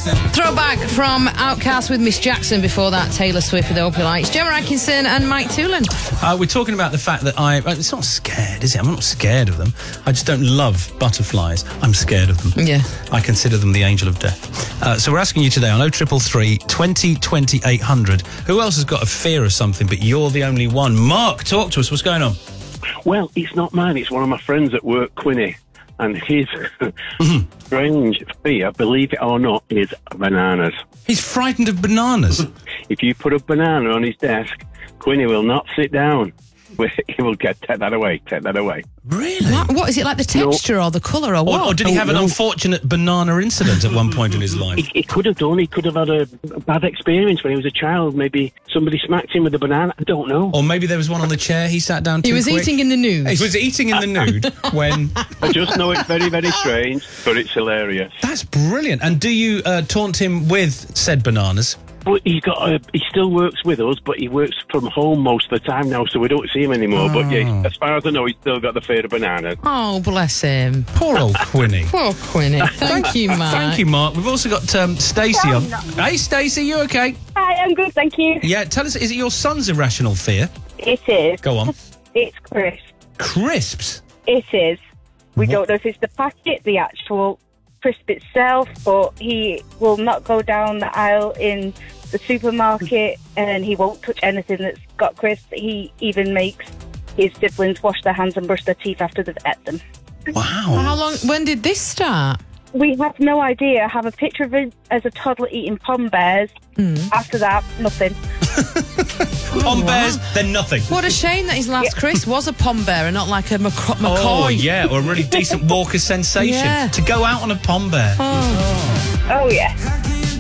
Throwback from Outkast with Miss Jackson. Before that, Taylor Swift with Opal Lights. Gemma Atkinson and Mike Toolan. We're talking about the fact that it's not scared, is it? I'm not scared of them. I just don't love butterflies. I'm scared of them. Yeah. I consider them the angel of death. So we're asking you today on 0333 20 20 800. Who else has got a fear of something, but you're the only one? Mark, talk to us. What's going on? Well, it's not mine. It's one of my friends at work, Quinny. And his strange fear, believe it or not, is bananas. He's frightened of bananas. If you put a banana on his desk, Quinny will not sit down. He will take that away. Really? What is it, like the texture or the colour or what? Or did he have an unfortunate banana incident at one point in his life? He could have done. He could have had a bad experience when he was a child. Maybe somebody smacked him with a banana. I don't know. Or maybe there was one on the chair he sat down too He was quick. eating in the nude. He was eating in the nude when... I just know it's very, very strange, but it's hilarious. That's brilliant. And do you taunt him with said bananas? But he still works with us, but he works from home most of the time now, so we don't see him anymore. But yeah, as far as I know, he's still got the fear of bananas. Oh, bless him. Poor old Quinny. Poor Quinny. Thank you, Mark. Thank you, Mark. We've also got Stacey on. Hey, Stacey, you okay? Hi, I'm good, thank you. Yeah, tell us, is it your son's irrational fear? It is. Go on. It's crisps. Crisps? It is. We don't know if it's the packet, the actual crisp itself, but he will not go down the aisle in the supermarket and he won't touch anything that's got crisps. He even makes his siblings wash their hands and brush their teeth after they've ate them. Wow. When did this start? We have no idea. I have a picture of him as a toddler eating Pom Bears. After that, nothing. Pom Bears, then nothing. What a shame that his last crisp was a Pom Bear and not like a McCoy. Oh, yeah, or a really decent Walker sensation. Yeah. To go out on a Pom Bear. Oh yeah.